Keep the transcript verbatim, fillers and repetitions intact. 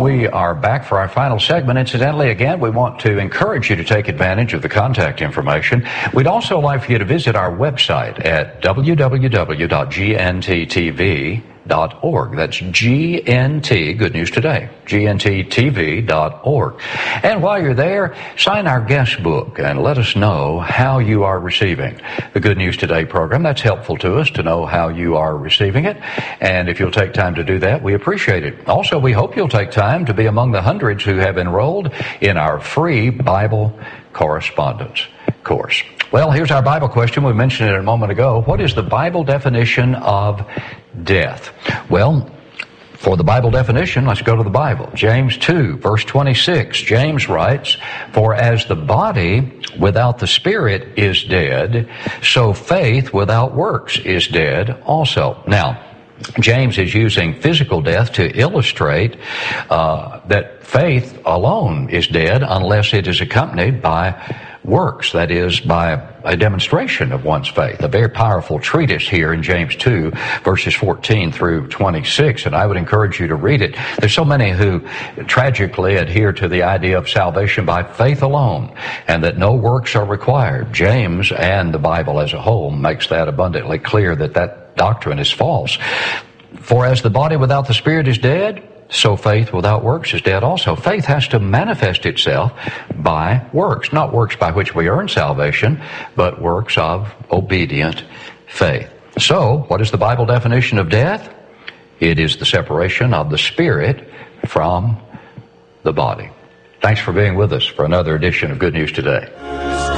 we are back for our final segment. Incidentally, again, we want to encourage you to take advantage of the contact information. We'd also like for you to visit our website at w w w dot g n t t v dot org. That's G N T, Good News Today, G N T T V dot org. And while you're there, sign our guest book and let us know how you are receiving the Good News Today program. That's helpful to us to know how you are receiving it. And if you'll take time to do that, we appreciate it. Also, we hope you'll take time to be among the hundreds who have enrolled in our free Bible correspondence course. Well, here's our Bible question. We mentioned it a moment ago. What is the Bible definition of death? Well, for the Bible definition, let's go to the Bible. James two, verse twenty-six. James writes, "For as the body without the spirit is dead, so faith without works is dead also." Now, James is using physical death to illustrate uh, that faith alone is dead unless it is accompanied by works, that is, by a demonstration of one's faith. A very powerful treatise here in James two, verses fourteen through twenty-six, and I would encourage you to read it. There's so many who tragically adhere to the idea of salvation by faith alone, and that no works are required. James and the Bible as a whole makes that abundantly clear that that doctrine is false. "For as the body without the spirit is dead, so faith without works is dead also." Faith has to manifest itself by works, not works by which we earn salvation, but works of obedient faith. So, what is the Bible definition of death? It is the separation of the spirit from the body. Thanks for being with us for another edition of Good News Today.